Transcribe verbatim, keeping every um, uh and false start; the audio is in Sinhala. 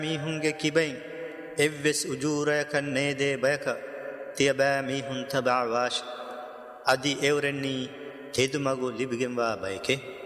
මීහුන්ගේ කිබෙන් එව්වෙස් උජූරයකන් නේදේ බයක තියබෑ මීහුන් තබා වාශ අදි එවරෙන්නී තෙදුමගු ලිබිගෙන්වා බයකේ